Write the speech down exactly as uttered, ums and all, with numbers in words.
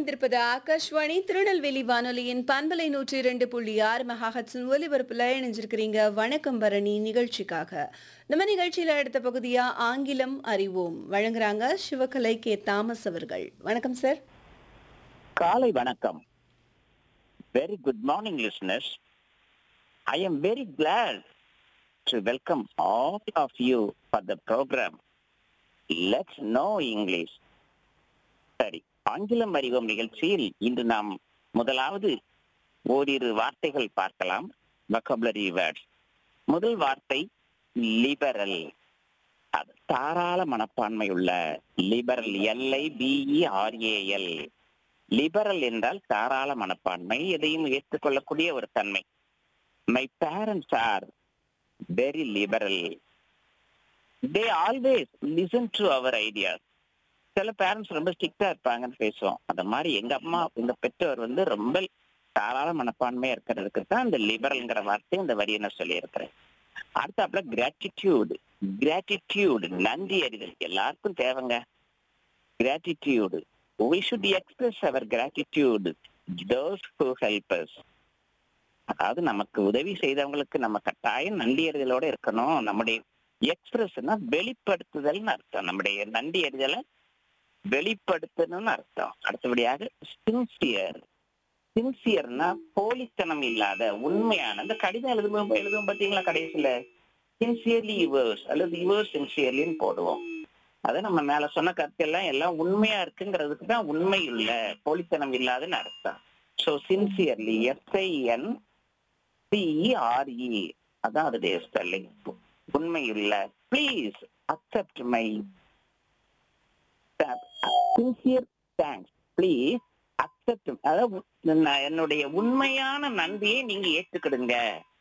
இணைந்திருப்பது ஆகாஷ்வாணி திருநெல்வேலி வானொலியின் பண்பலை நூற்றி இரண்டு புள்ளி ஆறு மெகாஹட்ஸின் ஒலிபரப்புல இணைஞ்சிருக்கிறீங்க. வணக்கம் பரணி நிகழ்ச்சிக்காக. நம்ம நிகழ்ச்சியில அடுத்த பகுதியா ஆங்கிலம் அறிவோம் வழங்குறாங்க சிவகலை கே தாமஸ் அவர்கள். வணக்கம் சார். காலை வணக்கம். Very good morning, listeners. I am very glad to welcome all of you for the program. Let's know English. சரி, ஆங்கிலம் அறிவோம் நிகழ்ச்சியில் இன்று நாம் முதலாவது ஓரிரு வார்த்தைகள் பார்க்கலாம். vocabulary words. முதல் வார்த்தை லிபரல். அது தாராள மனப்பான்மை உள்ள liberal. L I B E R A L. Liberal என்றால் தாராள மனப்பான்மை, எதையும் ஏற்றுக்கொள்ளக்கூடிய ஒரு தன்மை. My parents are very liberal. They always listen to our ideas. சில பேரண்ட்ஸ் ரொம்ப ஸ்ட்ரிக்டா இருப்பாங்கன்னு பேசுவோம். அந்த மாதிரி எங்க அம்மா, எங்க பெற்றோர் வந்து ரொம்ப தாராள மனப்பான்மையா இருக்கிறதுக்கு தான் இந்த லிபரல்ங்கிற வார்த்தை இந்த வரியை நான் சொல்லி இருக்கிறேன். அடுத்தாப்புல கிராட்டிடியூடு. கிராட்டிடியூடு நன்றி அறிதல் எல்லாருக்கும் தேவைங்க. Gratitude. We should express our gratitude those who help us. அதாவது நமக்கு உதவி செய்தவங்களுக்கு நம்ம கட்டாயம் நன்றி அறிதலோட இருக்கணும். நம்முடைய எக்ஸ்பிரஸ்னா வெளிப்படுத்துதல்னு அர்த்தம். நம்முடைய நன்றி அறிதலை வெளிப்படுத்தணும்னு அர்த்தம். அடுத்தபடியாக சின்சியர். சின்சியர்னா போலித்தனம் இல்லாத உண்மையான. அந்த கடிதம் எழுதும் எழுதும் பார்த்தீங்களா, கடைசியில சின்சியர்லி யுவர்ஸ் அல்லது யுவர்ஸ் சின்சியர்லின்னு போடுவோம். அதை நம்ம மேல சொன்ன கருத்தெல்லாம் எல்லாம் உண்மையா இருக்குங்கிறதுக்கு தான் உண்மையுள்ள, போலித்தனம் இல்லாதுன்னு அர்த்தம். ஸோ சின்சியர்லி எஸ்ஐஎன் சிஇஆர்இ அதான் அதோடைய ஸ்பெல்லிங். உண்மையுள்ள. Please accept my sincere thanks. Please accept, அதாவது என்னுடைய உண்மையான நன்றியை நீங்க ஏற்றுக்கிடுங்க